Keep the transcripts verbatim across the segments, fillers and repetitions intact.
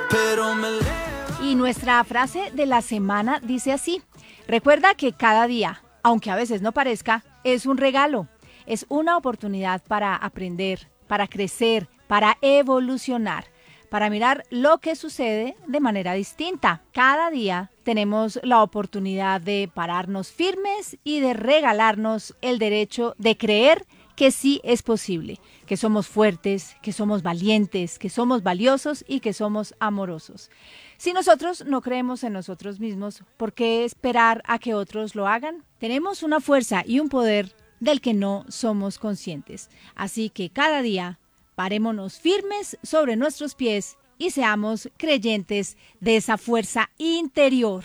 pero me levanto. Y nuestra frase de la semana dice así: recuerda que cada día, aunque a veces no parezca, es un regalo, es una oportunidad para aprender, para crecer, para evolucionar, para mirar lo que sucede de manera distinta. Cada día tenemos la oportunidad de pararnos firmes y de regalarnos el derecho de creer que sí es posible, que somos fuertes, que somos valientes, que somos valiosos y que somos amorosos. Si nosotros no creemos en nosotros mismos, ¿por qué esperar a que otros lo hagan? Tenemos una fuerza y un poder del que no somos conscientes. Así que cada día parémonos firmes sobre nuestros pies y seamos creyentes de esa fuerza interior.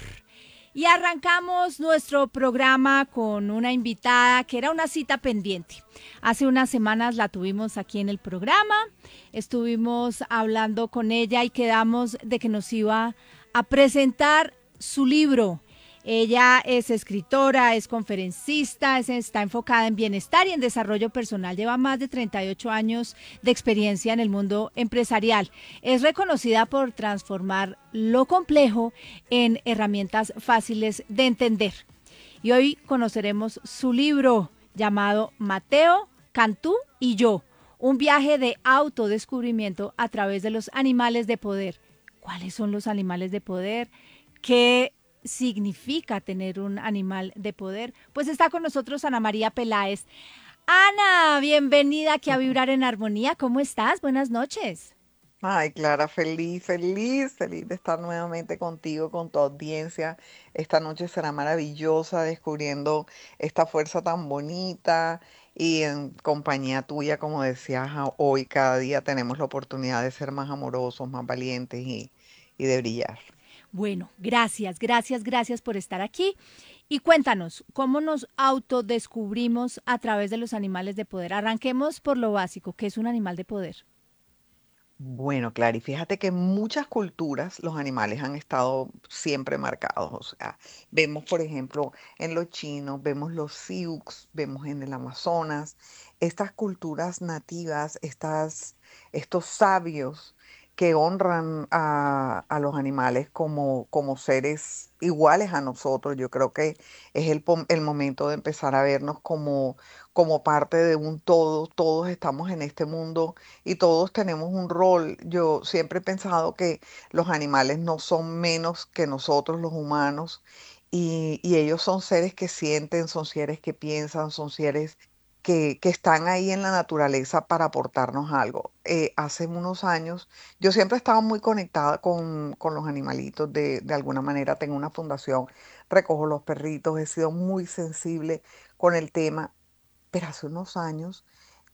Y arrancamos nuestro programa con una invitada que era una cita pendiente. Hace unas semanas la tuvimos aquí en el programa, estuvimos hablando con ella y quedamos de que nos iba a presentar su libro. Ella es escritora, es conferencista, es, está enfocada en bienestar y en desarrollo personal. Lleva más de treinta y ocho años de experiencia en el mundo empresarial. Es reconocida por transformar lo complejo en herramientas fáciles de entender. Y hoy conoceremos su libro llamado Mateo, Cantú y yo, un viaje de autodescubrimiento a través de los animales de poder. ¿Cuáles son los animales de poder? ¿Qué significa tener un animal de poder? Pues está con nosotros Ana María Peláez. Ana, bienvenida aquí a Vibrar en Armonía. ¿Cómo estás? Buenas noches. Ay, Clara, feliz, feliz, feliz de estar nuevamente contigo, con tu audiencia. Esta noche será maravillosa descubriendo esta fuerza tan bonita y en compañía tuya, como decías, a- hoy cada día tenemos la oportunidad de ser más amorosos, más valientes y, y de brillar. Bueno, gracias, gracias, gracias por estar aquí. Y cuéntanos, ¿cómo nos autodescubrimos a través de los animales de poder? Arranquemos por lo básico, ¿qué es un animal de poder? Bueno, Clary, fíjate que en muchas culturas los animales han estado siempre marcados. O sea, vemos, por ejemplo, en los chinos, vemos los Sioux, vemos en el Amazonas, estas culturas nativas, estas, estos sabios que honran a, a los animales como, como seres iguales a nosotros. Yo creo que es el, pom- el momento de empezar a vernos como, como parte de un todo. Todos estamos en este mundo y todos tenemos un rol. Yo siempre he pensado que los animales no son menos que nosotros los humanos y, y ellos son seres que sienten, son seres que piensan, son seres que, que están ahí en la naturaleza para aportarnos algo. Eh, hace unos años yo siempre he estado muy conectada con, con los animalitos, de, de alguna manera tengo una fundación, recojo los perritos, he sido muy sensible con el tema, pero hace unos años...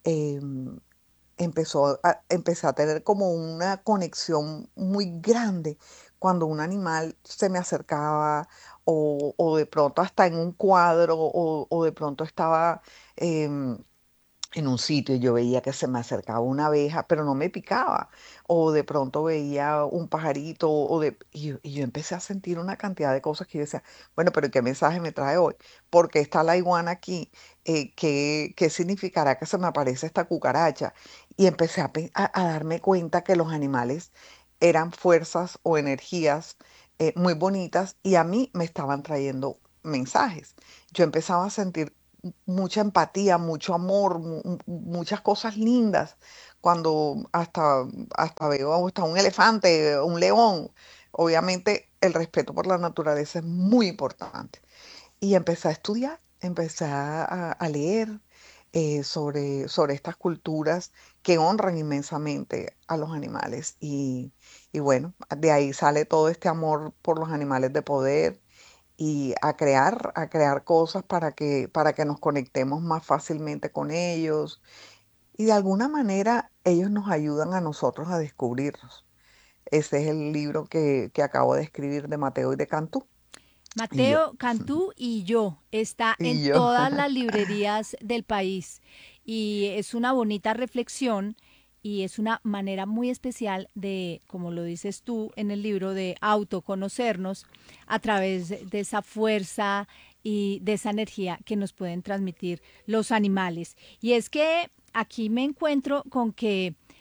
em, empezó a, empecé a tener como una conexión muy grande cuando un animal se me acercaba o, o de pronto hasta en un cuadro o, o de pronto estaba em, en un sitio y yo veía que se me acercaba una abeja, pero no me picaba. O de pronto veía un pajarito, o de, y, yo y yo empecé a sentir una cantidad de cosas que yo decía, bueno, pero ¿qué mensaje me trae hoy? ¿Por qué está la iguana aquí? Eh, ¿qué, qué significará que se me aparece esta cucaracha? Y empecé a, pe- a- a darme cuenta que los animales eran fuerzas o energías eh, muy bonitas y a mí me estaban trayendo mensajes. Yo empezaba a sentir mucha empatía, mucho amor, mu- mu- muchas cosas lindas. Cuando hasta, hasta veo hasta un elefante, un león, obviamente el respeto por la naturaleza es muy importante. Y empecé a estudiar, empecé a, a- a leer eh, sobre, sobre estas culturas que honran inmensamente a los animales. Y, y bueno, de ahí sale todo este amor por los animales de poder y a crear, a crear cosas para que, para que nos conectemos más fácilmente con ellos. Y de alguna manera ellos nos ayudan a nosotros a descubrirnos. Ese es el libro que, que acabo de escribir de Mateo y de Cantú. Y yo. Mateo, Cantú y yo está en Y yo. todas las librerías del país y es una bonita reflexión y es una manera muy especial de, como lo dices tú en el libro, de autoconocernos a través de de esa fuerza y de esa energía que nos pueden transmitir los animales. Y es que aquí me encuentro con que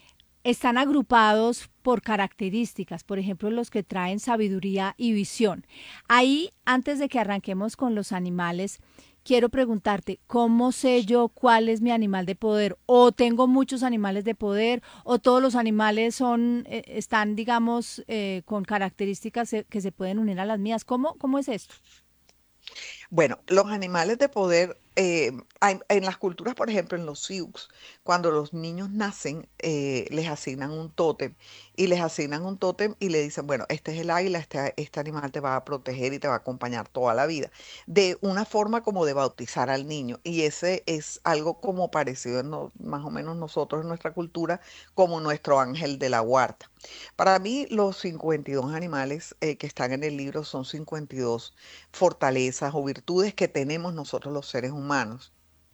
están agrupados por características, por ejemplo, los que traen sabiduría y visión. Ahí, antes de que arranquemos con los animales, quiero preguntarte, ¿cómo sé yo cuál es mi animal de poder? ¿O tengo muchos animales de poder? ¿O todos los animales son, eh, están, digamos, eh, con características eh, que se pueden unir a las mías? ¿Cómo, cómo es esto? Bueno, los animales de poder, eh, hay- en las culturas, por ejemplo, en los Sioux, cuando los niños nacen, eh, les asignan un tótem y les asignan un tótem y le dicen, bueno, este es el águila, este, este animal te va a proteger y te va a acompañar toda la vida, de una forma como de bautizar al niño. Y ese es algo como parecido, en no- más o menos nosotros en nuestra cultura, como nuestro ángel de la huerta. Para mí, los cincuenta y dos animales eh, que están en el libro son cincuenta y dos fortalezas o virtudes que tenemos nosotros los seres humanos.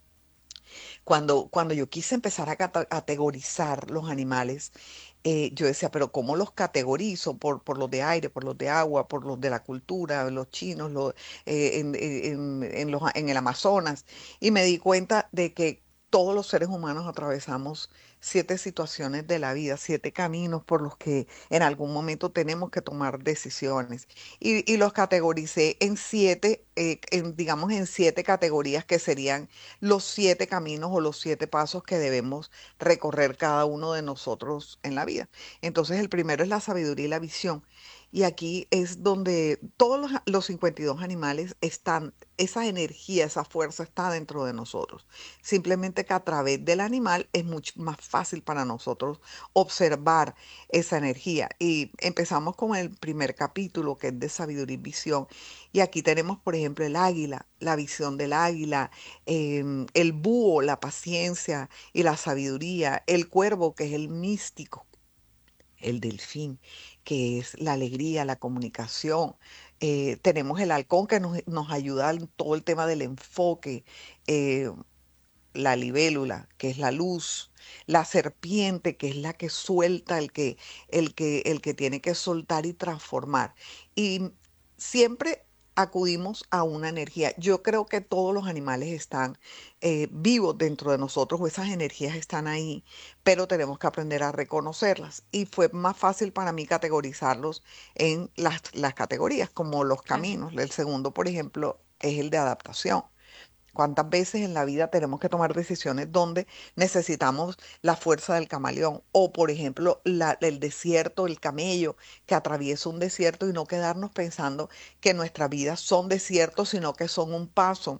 Cuando, cuando yo quise empezar a cata- categorizar los animales, eh, yo decía, pero ¿cómo los categorizo? Por, por los de aire, por los de agua, por los de la cultura, los chinos, los, eh, en, en- en- en los, en el Amazonas. Y me di cuenta de que todos los seres humanos atravesamos siete situaciones de la vida, siete caminos por los que en algún momento tenemos que tomar decisiones. Y, y los categoricé en siete, eh, en, digamos, en siete categorías que serían los siete caminos o los siete pasos que debemos recorrer cada uno de nosotros en la vida. Entonces, el primero es la sabiduría y la visión. Y aquí es donde todos los, a- los cincuenta y dos animales están, esa energía, esa fuerza está dentro de nosotros. Simplemente que a través del animal es mucho más fácil para nosotros observar esa energía. Y empezamos con el primer capítulo, que es de sabiduría y visión. Y aquí tenemos, por ejemplo, el águila, la visión del águila, em, el búho, la paciencia y la sabiduría, el cuervo, que es el místico, el delfín, que es la alegría, la comunicación. Eh, tenemos el halcón que nos, nos ayuda en todo el tema del enfoque, eh, la libélula, que es la luz, la serpiente, que es la que suelta, el que, el que, el que tiene que soltar y transformar. Y siempre acudimos a una energía. Yo creo que todos los animales están eh, vivos dentro de nosotros, o esas energías están ahí, pero tenemos que aprender a reconocerlas. Y fue más fácil para mí categorizarlos en las, las categorías, como los Claro. caminos. El segundo, por ejemplo, es el de adaptación. ¿Cuántas veces en la vida tenemos que tomar decisiones donde necesitamos la fuerza del camaleón? O, por ejemplo, la- el desierto, el camello que atraviesa un desierto y no quedarnos pensando que nuestras vidas son desiertos, sino que son un paso.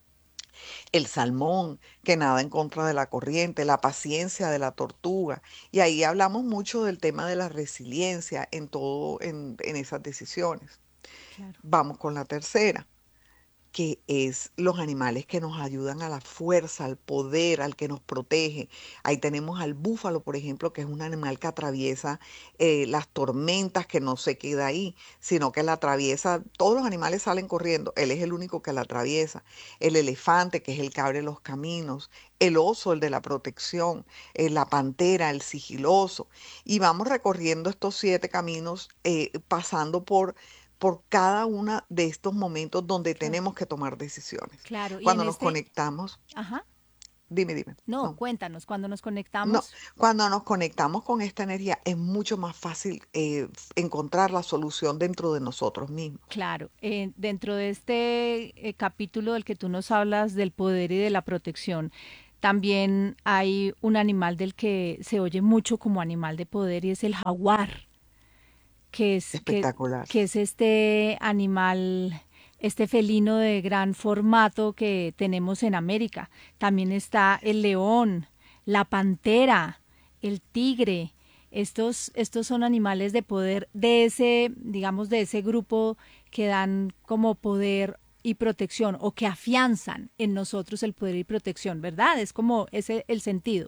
El salmón que nada en contra de la corriente, la paciencia de la tortuga. Y ahí hablamos mucho del tema de la resiliencia en todo, en en esas decisiones. Claro. Vamos con la tercera, que es los animales que nos ayudan a la fuerza, al poder, al que nos protege. Ahí tenemos al búfalo, por ejemplo, que es un animal que atraviesa eh, las tormentas, que no se queda ahí, sino que la atraviesa. Todos los animales salen corriendo, él es el único que la atraviesa. El elefante, que es el que abre los caminos. El oso, el de la protección. Eh, la pantera, el sigiloso. Y vamos recorriendo estos siete caminos, eh, pasando por por cada uno de estos momentos donde Claro. tenemos que tomar decisiones. Claro. Y en Cuando nos este, conectamos, ajá, dime, dime, no, no, cuéntanos, cuando nos no, conectamos. cuando nos conectamos con esta energía es mucho más fácil eh, f- encontrar la solución dentro de nosotros mismos. Claro, eh, dentro de este eh, capítulo del que tú nos hablas del poder y de la protección, también hay un animal del que se oye mucho como animal de poder y es el jaguar, que es, que, Espectacular. que es este animal, este felino de gran formato que tenemos en América. También está el león, la pantera, el tigre. Estos, estos son animales de poder de ese, digamos, de ese grupo que dan como poder y protección o que afianzan en nosotros el poder y protección, ¿verdad? Es como ese el sentido.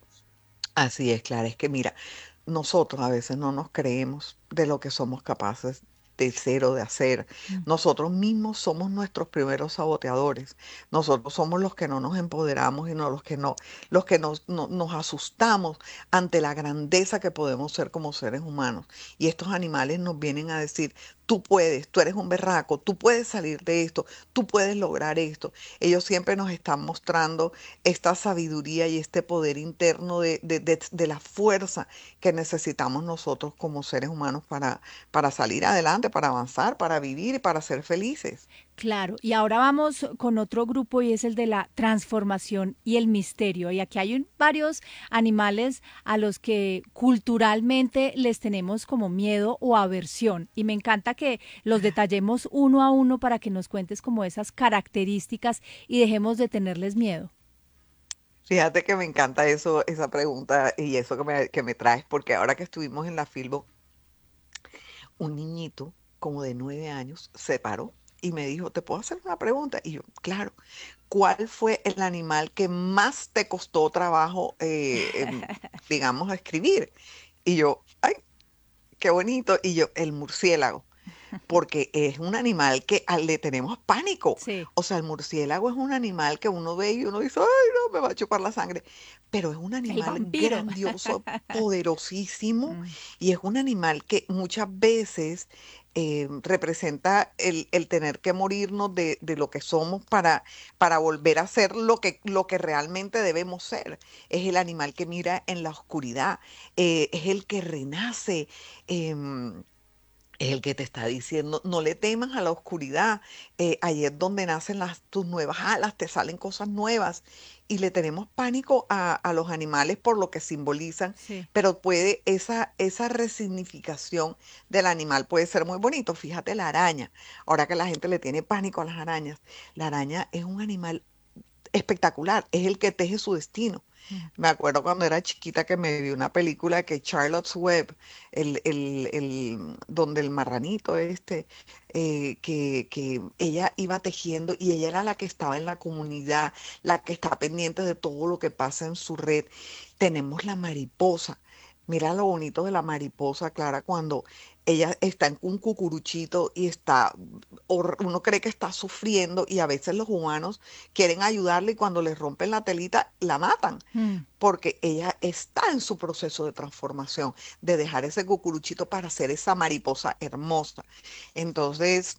Así es, Clara. Es que mira, nosotros a veces no nos creemos de lo que somos capaces de ser o de hacer. Mm. Nosotros mismos somos nuestros primeros saboteadores. Nosotros somos los que no nos empoderamos y no los que no, los que nos, no- nos asustamos ante la grandeza que podemos ser como seres humanos. Y estos animales nos vienen a decir, tú puedes, tú eres un berraco, tú puedes salir de esto, tú puedes lograr esto. Ellos siempre nos están mostrando esta sabiduría y este poder interno de, de- de- de la fuerza que necesitamos nosotros como seres humanos para, para salir adelante, para avanzar, para vivir y para ser felices. Claro, y ahora vamos con otro grupo y es el de la transformación y el misterio. Y aquí hay un- varios animales a los que culturalmente les tenemos como miedo o aversión. Y me encanta que los detallemos uno a uno para que nos cuentes como esas características y dejemos de tenerles miedo. Fíjate que me encanta eso, esa pregunta y eso que me, que me traes, porque ahora que estuvimos en la Filbo, un niñito como de nueve años se paró y me dijo, ¿te puedo hacer una pregunta? Y yo, claro, ¿cuál fue el animal que más te costó trabajo, eh, em, digamos, escribir? Y yo, ay, qué bonito. Y yo, el murciélago, porque es un animal que a- le tenemos pánico. Sí, O sea, el murciélago es un animal que uno ve y uno dice, ay, no, me va a chupar la sangre. Pero es un el animal vampiro. grandioso, poderosísimo, Mm, y es un animal que muchas veces eh, representa el, el tener que morirnos de, de lo que somos para, para volver a ser lo que, lo que realmente debemos ser. Es el animal que mira en la oscuridad, eh, es el que renace. em, es el que te está diciendo, no le temas a la oscuridad. Eh, ahí es donde nacen las, tus nuevas alas, te salen cosas nuevas. Y le tenemos pánico a, a los animales por lo que simbolizan, sí. pero puede, esa, esa resignificación del animal puede ser muy bonito. Fíjate la araña. Ahora que la gente le tiene pánico a las arañas, la araña es un animal espectacular, es el que teje su destino. Mm. Me acuerdo cuando era chiquita que me vi una película que Charlotte's Web, el, el, el- donde el marranito este, eh, que, que ella iba tejiendo y ella era la que estaba en la comunidad, la que está pendiente de todo lo que pasa en su red. Tenemos la mariposa. Mira lo bonito de la mariposa, Clara, cuando ella está en un cucuruchito y está, hor- uno cree que está sufriendo y a veces los humanos quieren ayudarle y cuando les rompen la telita, la matan, Mm. porque ella está en su proceso de transformación, de dejar ese cucuruchito para ser esa mariposa hermosa. Entonces,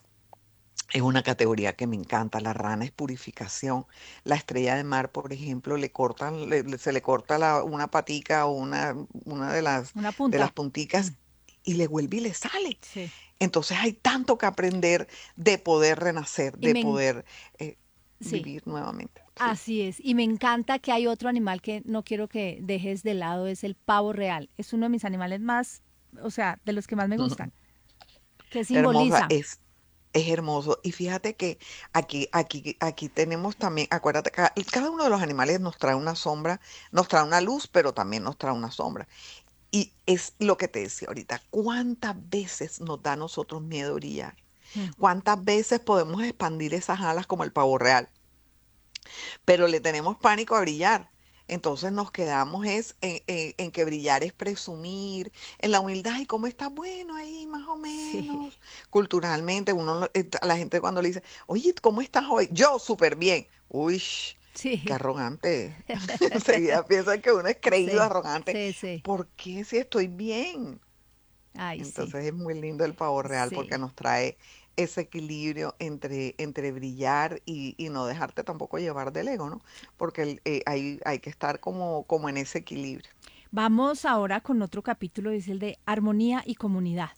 es una categoría que me encanta. La rana es purificación. La estrella de mar, por ejemplo, le cortan, le- le- se le corta la- una patica o una, una de las, Una de las punta. Mm. punticas y le vuelve y le sale. Sí. Entonces hay tanto que aprender de poder renacer, Y de me, en- poder eh, sí. vivir nuevamente. Sí. Así es, y me encanta que hay otro animal que no quiero que dejes de lado, es el pavo real. Es uno de mis animales más, o sea, de los que más me gustan. ¿Qué Hermosa, simboliza? es, es hermoso. Y fíjate que aquí, aquí, aquí tenemos también, acuérdate, ca- cada uno de los animales nos trae una sombra, nos trae una luz, pero también nos trae una sombra. Y es lo que te decía ahorita, ¿cuántas veces nos da a nosotros miedo brillar? Mm. ¿Cuántas veces podemos expandir esas alas como el pavo real? Pero le tenemos pánico a brillar. Entonces nos quedamos es en, en- en que brillar es presumir, en la humildad, y cómo está bueno ahí, más o Sí, menos. Culturalmente, uno, lo- eh, a la gente cuando le dice, oye, ¿cómo estás hoy? Yo súper bien. Uy, qué sí, arrogante. Enseguida piensan que uno es creído sí, arrogante. sí, sí. ¿Por qué si estoy bien? Ay, sí, Entonces es muy lindo el pavo real porque sí. nos trae ese equilibrio entre, entre brillar y, y no dejarte tampoco llevar del ego, ¿no? Porque el- eh, hay, hay que estar como, como en ese equilibrio. Vamos ahora con otro capítulo, es el de armonía y comunidad.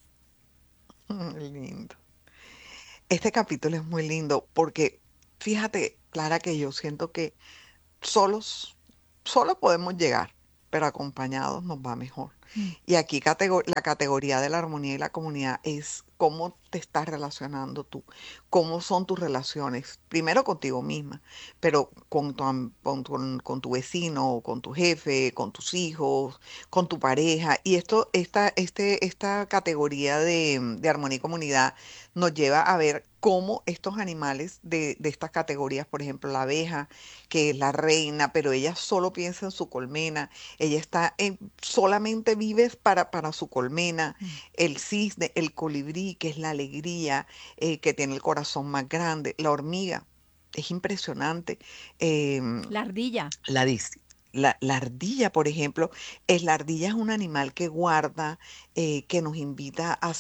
Lindo. Este capítulo es muy lindo porque fíjate, Clara, que yo siento que solos, solos podemos llegar, pero acompañados nos va mejor. Mm. Y aquí catego- la categoría de la armonía y la comunidad es cómo te estás relacionando tú, cómo son tus relaciones, primero contigo misma, pero con tu, am- con tu, con tu vecino, con tu jefe, con tus hijos, con tu pareja. Y esto, esta, este, esta categoría de, de armonía y comunidad nos lleva a ver cómo estos animales de, de estas categorías, por ejemplo, la abeja, que es la reina, pero ella solo piensa en su colmena, ella está en, solamente vives para, para su colmena, Mm. el cisne, el colibrí, que es la alegría, eh, que tiene el corazón más grande, la hormiga, es impresionante. em, La ardilla. la, dis- la, la ardilla, por ejemplo, es la ardilla es un animal que guarda, eh, que nos invita a ser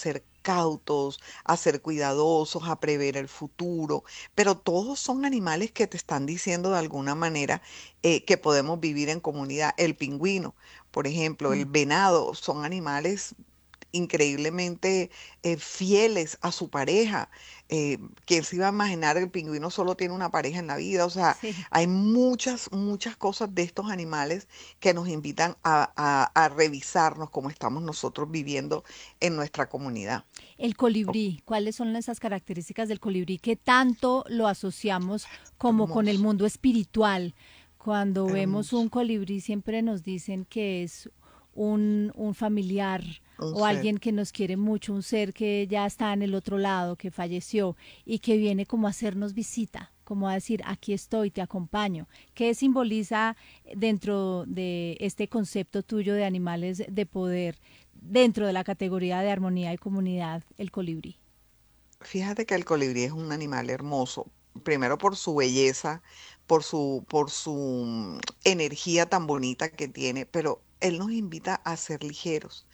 cautos, a ser cuidadosos, a prever el futuro, pero todos son animales que te están diciendo de alguna manera eh, que podemos vivir en comunidad. El pingüino, por ejemplo, el Mm. venado, son animales increíblemente eh, fieles a su pareja. Eh, ¿quién se iba a imaginar el pingüino solo tiene una pareja en la vida? O sea, Sí. hay muchas, muchas cosas de estos animales que nos invitan a, a- a revisarnos cómo estamos nosotros viviendo en nuestra comunidad. El Oh, colibrí, ¿cuáles son esas características del colibrí que tanto lo asociamos como con el hermoso, mundo espiritual? Cuando vemos un hermoso, colibrí siempre nos dicen que es un, un familiar un o ser. alguien que nos quiere mucho, un ser que ya está en el otro lado, que falleció y que viene como a hacernos visita, como a decir, aquí estoy, te acompaño. ¿Qué simboliza dentro de este concepto tuyo de animales de poder, dentro de la categoría de armonía y comunidad, el colibrí? Fíjate que el colibrí es un animal hermoso, primero por su belleza, por su, por su mm, energía tan bonita que tiene, pero él nos invita a ser ligeros,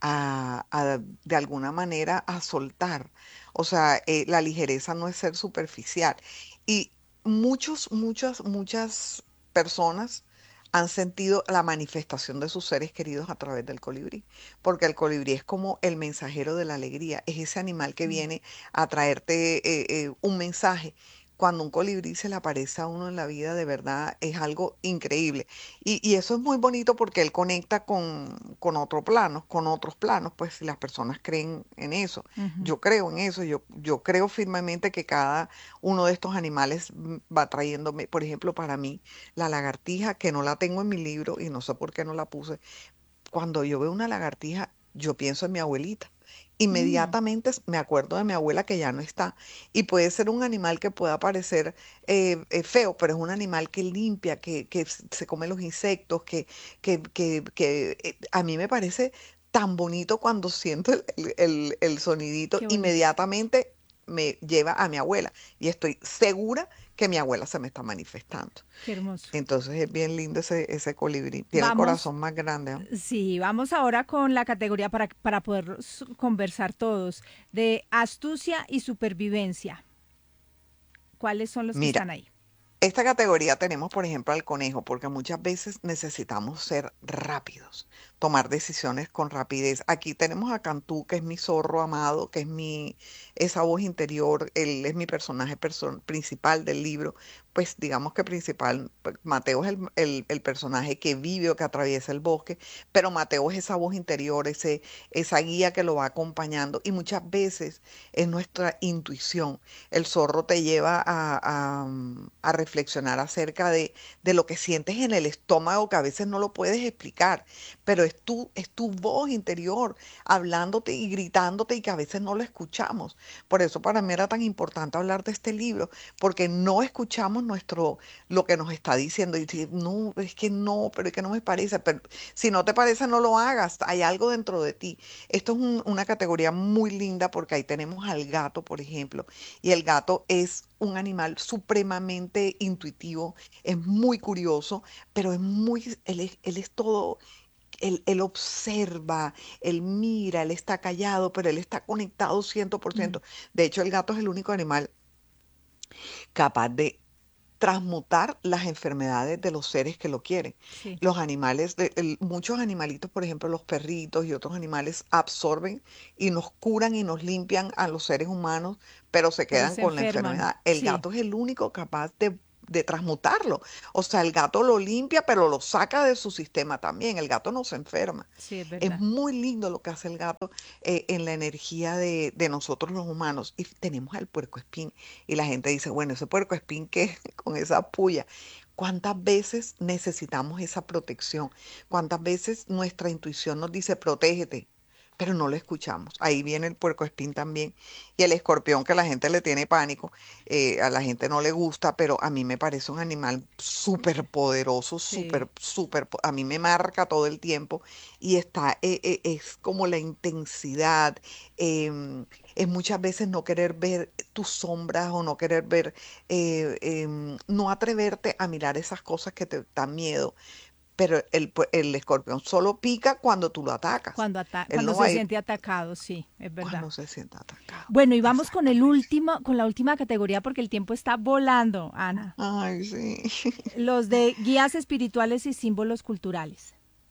a, a, de alguna manera a soltar. O sea, eh, la ligereza no es ser superficial. Y muchos, muchas, muchas personas han sentido la manifestación de sus seres queridos a través del colibrí, porque el colibrí es como el mensajero de la alegría, es ese animal que Mm. viene a traerte eh, eh, un mensaje. Cuando un colibrí se le aparece a uno en la vida, de verdad es algo increíble. Y, y eso es muy bonito porque él conecta con, con otros planos, con otros planos, pues si las personas creen en eso. Ujú. Yo creo en eso, yo, yo creo firmemente que cada uno de estos animales mm, va trayéndome, por ejemplo, para mí, la lagartija, que no la tengo en mi libro y no sé por qué no la puse. Cuando yo veo una lagartija, yo pienso en mi abuelita. Mm. Inmediatamente s- me acuerdo de mi abuela que ya no está. Y puede ser un animal que pueda parecer eh, eh, feo, pero es un animal que limpia, que, que s- se come los insectos, que, que, que, que, eh, a mí me parece tan bonito cuando siento el, el, el- el sonidito, Qué bonito. inmediatamente me lleva a mi abuela. Y estoy segura que mi abuela se me está manifestando. Qué hermoso. Entonces es bien lindo ese, ese colibrí. Tiene el Vamos, corazón más grande, ¿no? sí, vamos ahora con la categoría para, para poder s- conversar todos, de astucia y supervivencia. ¿Cuáles son los que Mira, están ahí? esta categoría tenemos, por ejemplo, al conejo, porque muchas veces necesitamos ser rápidos, tomar decisiones con rapidez. Aquí tenemos a Cantú, que es mi zorro amado, que es mi, esa voz interior, él es mi personaje perso- principal del libro. Pues digamos que principal, pues, Mateo es el, el- el personaje que vive o que atraviesa el bosque, pero Mateo es esa voz interior, ese, esa guía que lo va acompañando y muchas veces es nuestra intuición. El zorro te lleva a, a, mm, a reflexionar acerca de, de lo que sientes en el estómago, que a veces no lo puedes explicar, pero es tu, es tu voz interior hablándote y gritándote y que a veces no lo escuchamos. Por eso para mí era tan importante hablar de este libro, porque no escuchamos nuestro, lo que nos está diciendo. Y decir, no, es que no, pero es que no me parece. Pero si no te parece, no lo hagas. Hay algo dentro de ti. Esto es un- una categoría muy linda porque ahí tenemos al gato, por ejemplo, y el gato es un animal supremamente intuitivo, es muy curioso, pero es muy, él es, él es todo, él, él observa, él mira, él está callado, pero él está conectado cien por Mm. ciento. De hecho, el gato es el único animal capaz de transmutar las enfermedades de los seres que lo quieren. Sí, Los animales, de- el- muchos animalitos, por ejemplo, los perritos y otros animales absorben y nos curan y nos limpian a los seres humanos, pero se pero quedan se con la enferman. enfermedad. El Sí, gato es el único capaz de, de transmutarlo. O sea, el gato lo limpia, pero lo saca de su sistema también. El gato no se enferma. sí, es Es verdad. muy lindo lo que hace el gato eh, en la energía de, de nosotros los humanos. Y tenemos al puercoespín. Y la gente dice, bueno, ese puercoespín que con esa puya. ¿Cuántas veces necesitamos esa protección? ¿Cuántas veces nuestra intuición nos dice, protégete? Pero no lo escuchamos. Ahí viene el puercoespín también. Y el escorpión, que la gente le tiene pánico, eh, a la gente no le gusta, pero a mí me parece un animal súper poderoso, Sí. súper, súper, po- a mí me marca todo el tiempo y está, eh, eh, es como la intensidad, em, es muchas veces no querer ver tus sombras o no querer ver, eh, em, no atreverte a mirar esas cosas que te dan miedo, pero el, pu- el escorpión solo pica cuando tú lo atacas. Cuando, ata- Él cuando no va se a ir siente atacado, sí, es verdad. cuando se sienta atacado. Bueno, y vamos con el Exactamente. último, con la última categoría porque el tiempo está volando, Ana. Ay, sí. Los de guías espirituales y símbolos culturales.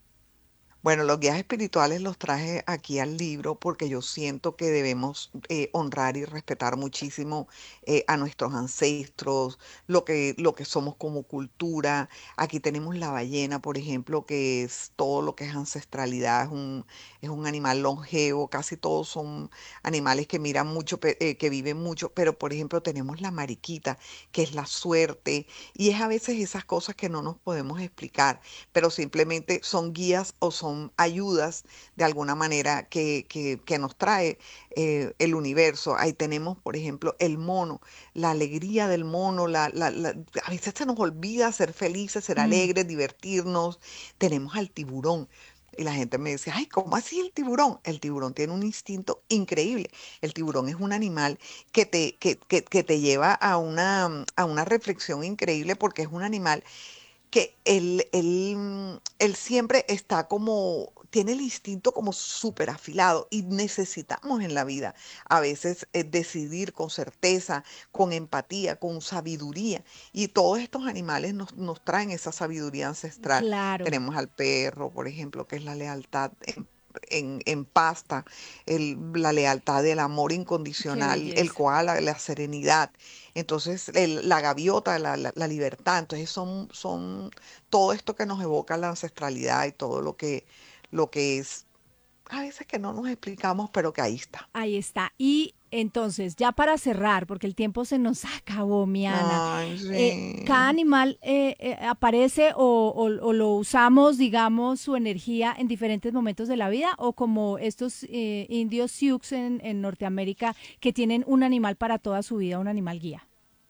Bueno, los guías espirituales los traje aquí al libro porque yo siento que debemos eh, honrar y respetar muchísimo eh, a nuestros ancestros, lo que, lo que somos como cultura. Aquí tenemos la ballena, por ejemplo, que es todo lo que es ancestralidad, es un, es un animal longevo, casi todos son animales que miran mucho, pe- eh, que viven mucho, pero por ejemplo tenemos la mariquita, que es la suerte, y es a veces esas cosas que no nos podemos explicar pero simplemente son guías o son ayudas de alguna manera que, que- que nos trae eh, el universo. Ahí tenemos, por ejemplo, el mono, la alegría del mono, la, la- la- a veces se nos olvida ser felices, ser Mm, alegres, divertirnos. Tenemos al tiburón. Y la gente me dice, ay, ¿cómo así el tiburón? El tiburón tiene un instinto increíble. El tiburón es un animal que te, que, que- que te lleva a una, a una reflexión increíble porque es un animal que él, él, mm, él siempre está como, tiene el instinto como súper afilado y necesitamos en la vida a veces eh, decidir con certeza, con empatía, con sabiduría. Y todos estos animales nos, nos traen esa sabiduría ancestral. claro, Tenemos al perro, por ejemplo, que es la lealtad en, en, en pasta, el- la lealtad del amor qué incondicional, el belleza. koala, la serenidad. Entonces, el- la gaviota, la, la- la libertad, entonces son, son todo esto que nos evoca la ancestralidad y todo lo que, lo que es, a veces que no nos explicamos, pero que ahí está. Ahí está. Y entonces, ya para cerrar, porque el tiempo se nos acabó, mi Ana, Ay, eh, cada sí. animal eh, eh, aparece o, o- o lo usamos, digamos, su energía en diferentes momentos de la vida, o como estos eh, indios Sioux en, en Norteamérica que tienen un animal para toda su vida, un animal guía.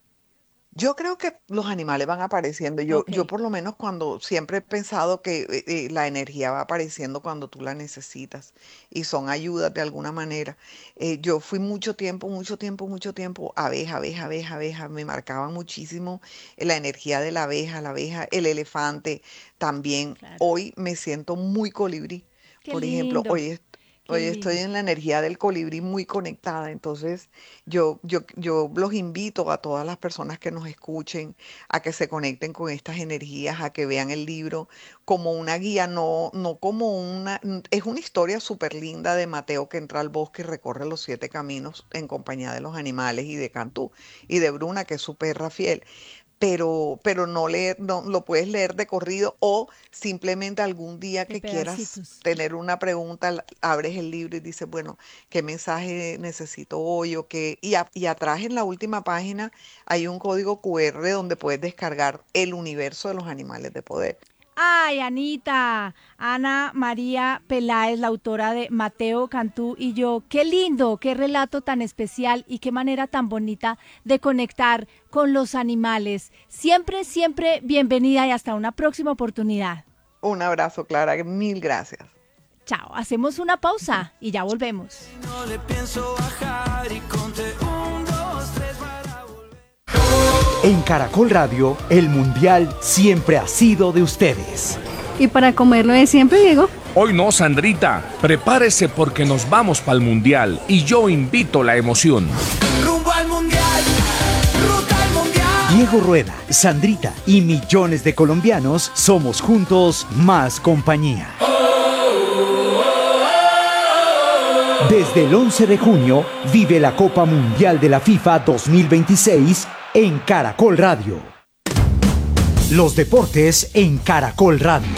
Yo creo que los animales van apareciendo. Yo, Ok, yo por lo menos cuando siempre he pensado que eh, eh, la energía va apareciendo cuando tú la necesitas y son ayudas de alguna manera. Eh, yo fui mucho tiempo, mucho tiempo, mucho tiempo abeja, abeja, abeja, abeja. Me marcaba muchísimo eh, la energía de la abeja, la abeja, el elefante también. claro. Hoy me siento muy colibrí. Qué Por ejemplo, lindo, hoy, est- qué hoy estoy lindo. en la energía del colibrí muy conectada. Entonces... Yo, yo, yo los invito a todas las personas que nos escuchen a que se conecten con estas energías, a que vean el libro como una guía, no, no como una... n- Es una historia súper linda de Mateo que entra al bosque y recorre los siete caminos en compañía de los animales y de Cantú y de Bruna, que es su perra fiel pero, pero no leer, no lo puedes leer de corrido o simplemente algún día De que quieras pedacitos. tener una pregunta, la- abres el libro y dices, bueno, ¿qué mensaje necesito hoy o qué? Y, a- y atrás en la última página hay un código Q R donde puedes descargar el universo de los animales de poder. Ay, Anita, Ana María Peláez, la autora de Mateo Cantú y yo. Qué lindo, qué relato tan especial y qué manera tan bonita de conectar con los animales. Siempre, siempre bienvenida y hasta una próxima oportunidad. Un abrazo, Clara, mil gracias. Chao, hacemos una pausa y ya volvemos. No le pienso bajar y conté un, dos, tres para volver. En Caracol Radio, el Mundial siempre ha sido de ustedes. Y para comerlo de siempre, Diego. Hoy no, Sandrita. Prepárese porque nos vamos para el Mundial y yo invito la emoción. Rumbo al mundial, ruta al mundial. Diego Rueda, Sandrita y millones de colombianos somos juntos más compañía. Desde el once de junio, vive la Copa Mundial de la FIFA dos mil veintiséis en Caracol Radio. Los deportes en Caracol Radio.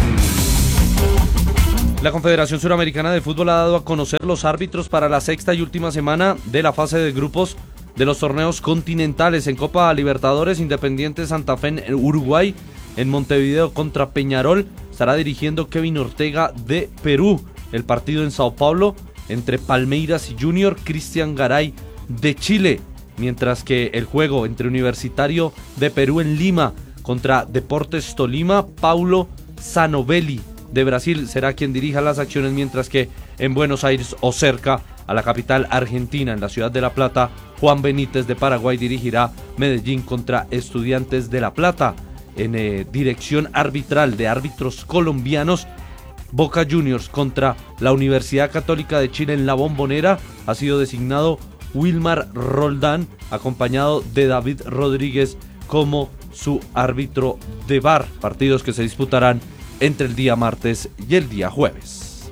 La Confederación Suramericana de Fútbol ha dado a conocer los árbitros para la sexta y última semana de la fase de grupos de los torneos continentales. En Copa Libertadores, Independiente Santa Fe en Uruguay, en Montevideo contra Peñarol, estará dirigiendo Kevin Ortega de Perú. El partido en Sao Paulo entre Palmeiras y Junior, Cristian Garay de Chile. Mientras que el juego entre Universitario de Perú en Lima contra Deportes Tolima, Paulo Sanovelli de Brasil será quien dirija las acciones, mientras que en Buenos Aires o cerca a la capital argentina, en la ciudad de La Plata, Juan Benítez de Paraguay dirigirá Medellín contra Estudiantes de La Plata. en eh, dirección arbitral de árbitros colombianos. Boca Juniors contra la Universidad Católica de Chile en La Bombonera. Ha sido designado Wilmar Roldán, acompañado de David Rodríguez como su árbitro de V A R. Partidos que se disputarán entre el día martes y el día jueves.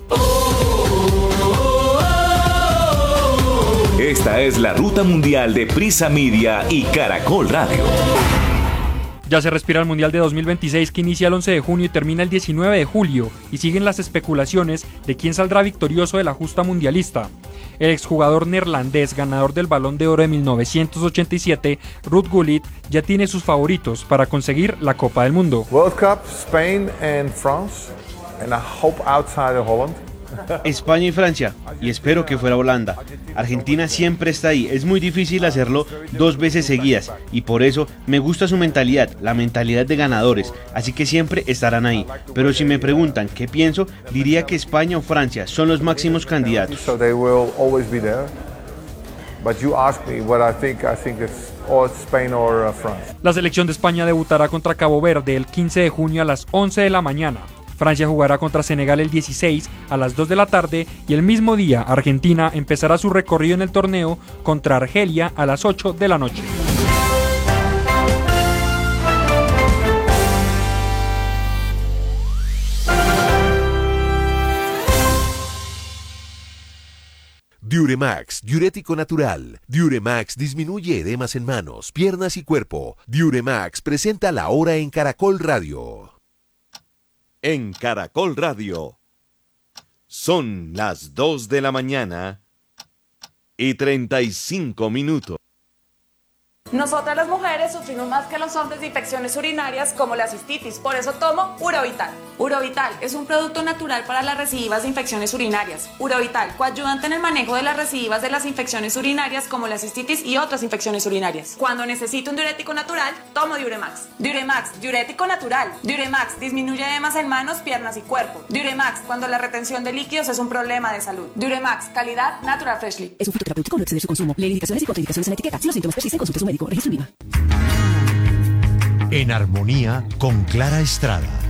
Esta es la ruta mundial de Prisa Media y Caracol Radio. Ya se respira el Mundial de dos mil veintiséis, que inicia el once de junio y termina el diecinueve de julio, y siguen las especulaciones de quién saldrá victorioso de la justa mundialista. El exjugador neerlandés ganador del Balón de Oro de mil novecientos ochenta y siete, Ruud Gullit, ya tiene sus favoritos para conseguir la Copa del Mundo. World Cup, Spain and France, and I hope outside of Holland. España y Francia, y espero que fuera Holanda. Argentina siempre está ahí, es muy difícil hacerlo dos veces seguidas, y por eso me gusta su mentalidad, la mentalidad de ganadores, así que siempre estarán ahí. Pero si me preguntan qué pienso, diría que España o Francia son los máximos candidatos. La selección de España debutará contra Cabo Verde el quince de junio a las once de la mañana. Francia jugará contra Senegal el dieciséis a las dos de la tarde y el mismo día Argentina empezará su recorrido en el torneo contra Argelia a las ocho de la noche. Diuremax, diurético natural. Diuremax disminuye edemas en manos, piernas y cuerpo. Diuremax presenta la hora en Caracol Radio. En Caracol Radio, son las dos de la mañana y treinta y cinco minutos. Nosotras las mujeres sufrimos más que los hombres de infecciones urinarias como la cistitis, por eso tomo Urovital. Urovital es un producto natural para las recidivas de infecciones urinarias. Urovital, coayudante en el manejo de las recidivas de las infecciones urinarias como la cistitis y otras infecciones urinarias. Cuando necesito un diurético natural, tomo Diuremax. Diuremax, diurético natural. Diuremax disminuye edemas en manos, piernas y cuerpo. Diuremax, cuando la retención de líquidos es un problema de salud. Diuremax, calidad Natural Freshly. Es un fitoterapéutico, no exceder su consumo. Lee indicaciones y contraindicaciones en la etiqueta. Si los síntomas persisten, consulte a su médico. Registro INVIMA. En armonía con Clara Estrada.